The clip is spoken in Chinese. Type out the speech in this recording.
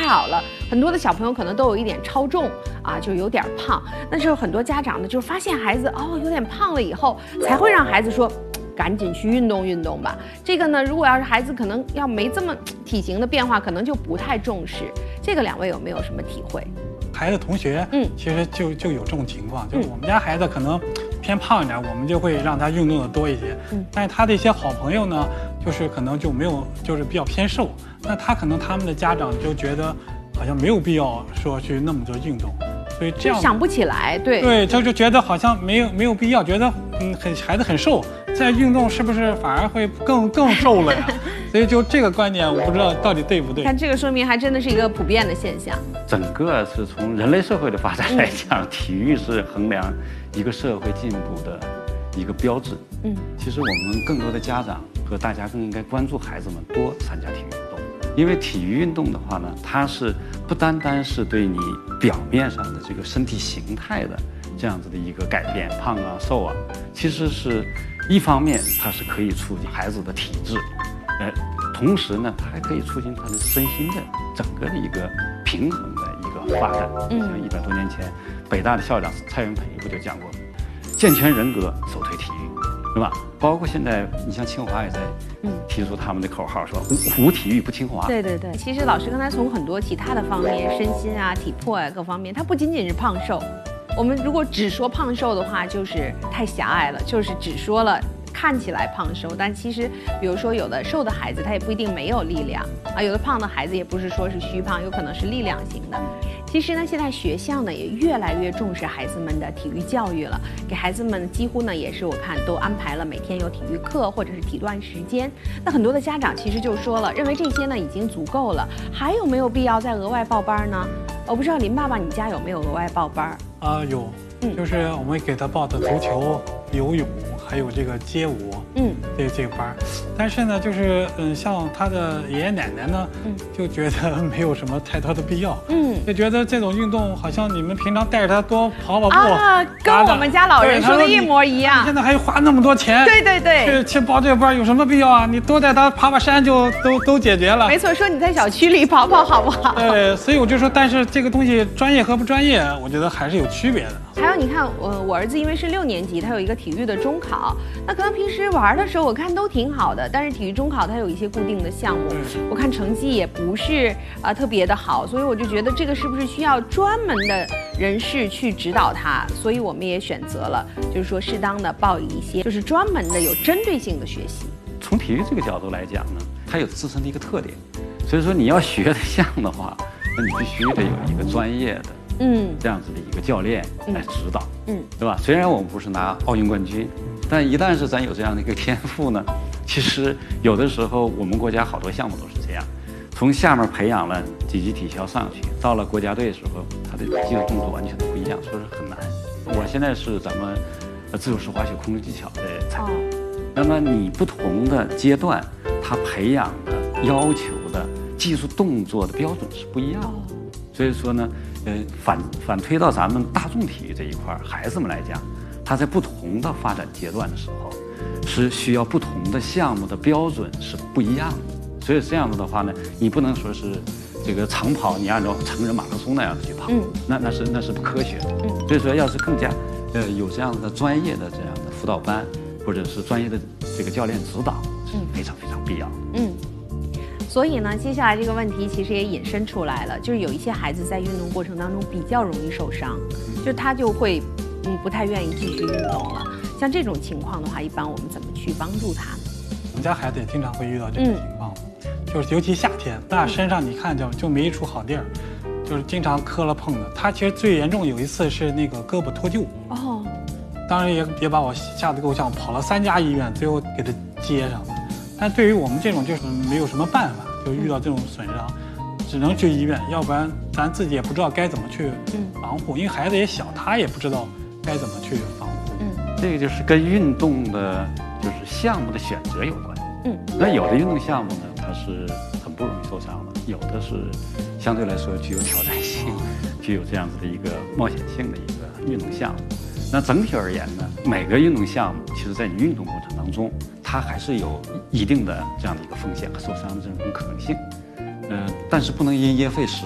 好了，很多的小朋友可能都有一点超重啊，就有点胖。那时候很多家长呢，就发现孩子有点胖了以后，才会让孩子说，赶紧去运动运动吧。这个呢，如果要是孩子可能要没这么体型的变化，可能就不太重视。这个2位有没有什么体会？ 孩子同学，其实就有这种情况，就是我们家孩子可能偏胖一点，我们就会让他运动的多一些。但是他的一些好朋友呢，就是可能就没有，就是比较偏瘦，那他可能他们的家长就觉得好像没有必要说去那么多运动，所以这样想不起来， 对，他就觉得好像没有必要，觉得孩子很瘦，再运动是不是反而会更瘦了呀？所以就这个观点，我不知道到底对不对。 看这个说明还真的是一个普遍的现象。 整个是从人类社会的发展来讲，体育是衡量一个社会进步的一个标志。其实我们更多的家长和大家更应该关注孩子们多参加体育运动，因为体育运动的话呢，它是不单单是对你表面上的这个身体形态的这样子的一个改变，胖啊瘦啊，其实是一方面它是可以促进孩子的体质，同时呢，它还可以促进他的身心的整个的一个平衡的一个发展。像100多年前，北大的校长蔡元培不就讲过，健全人格首推体育，对吧？包括现在你像清华也在提出他们的口号，说无体育不清华。 对，其实老师刚才从很多其他的方面，身心啊、体魄啊各方面，它不仅仅是胖瘦。我们如果只说胖瘦的话，就是太狭隘了，就是只说了看起来胖瘦，但其实比如说有的瘦的孩子他也不一定没有力量啊，有的胖的孩子也不是说是虚胖，有可能是力量型的。其实呢，现在学校呢也越来越重视孩子们的体育教育了，给孩子们几乎呢也是我看都安排了每天有体育课或者是体锻时间。那很多的家长其实就说了，认为这些呢已经足够了，还有没有必要再额外报班呢？我不知道林爸爸你家有没有额外报班？ 有，就是我们给他报的足球、游泳，还有这个街舞，这个班。但是呢，就是像他的爷爷奶奶呢，就觉得没有什么太多的必要，就觉得这种运动好像你们平常带着他多跑步啊，跟我们家老人说的一模一样。 现在还花那么多钱， 对， 去报这个班有什么必要啊？你多带他爬山就都解决了。 没错，说你在小区里跑好不好？ 对，所以我就说，但是这个东西专业和不专业，我觉得还是有区别的。 还有你看，我儿子因为是6年级，他有一个体育的中考，那可能平时玩的时候我看都挺好的，但是体育中考它有一些固定的项目，我看成绩也不是特别的好，所以我就觉得这个是不是需要专门的人士去指导他？所以我们也选择了，就是说适当的报一些就是专门的有针对性的学习。 从体育这个角度来讲呢，它有自身的一个特点，所以说你要学的像的话，那你必须得有一个专业的。这样子的一个教练来指导，对吧？虽然我们不是拿奥运冠军，但一旦是咱有这样的一个天赋呢，其实有的时候我们国家好多项目都是这样，从下面培养了几级体校上去，到了国家队的时候，他的技术动作完全都不一样，所以说很难。我现在是咱们自由式滑雪空中技巧的裁判，那么你不同的阶段，他培养的要求的技术动作的标准是不一样的，所以说呢。反推到咱们大众体育这一块，孩子们来讲，他在不同的发展阶段的时候，是需要不同的项目的标准是不一样的。所以这样子的话呢，你不能说是这个长跑你按照成人马拉松那样子去跑，那是不科学的。所以说，要是更加有这样的专业的这样的辅导班，或者是专业的这个教练指导，是非常非常必要的。 所以呢，接下来这个问题其实也引申出来了，就是有一些孩子在运动过程当中比较容易受伤，就他就会不太愿意继续运动了。像这种情况的话，一般我们怎么去帮助他呢？ 我们家孩子也经常会遇到这种情况，就是尤其夏天，那身上你看就没一处好地儿，就是经常磕了碰的。他其实最严重有一次是那个胳膊脱臼，当然也把我吓得够呛，跑了3家医院，最后给他接上了。但对于我们这种就是没有什么办法，就遇到这种损伤，只能去医院，要不然咱自己也不知道该怎么去防护，因为孩子也小，他也不知道该怎么去防护。 这个就是跟运动的，就是项目的选择有关。那有的运动项目呢，它是很不容易受伤的，有的是相对来说具有挑战性、具有这样子的一个冒险性的一个运动项目。那整体而言呢，每个运动项目其实在你运动过程当中，它还是有一定的这样的一个风险和受伤的这种可能性。但是不能因噎废食。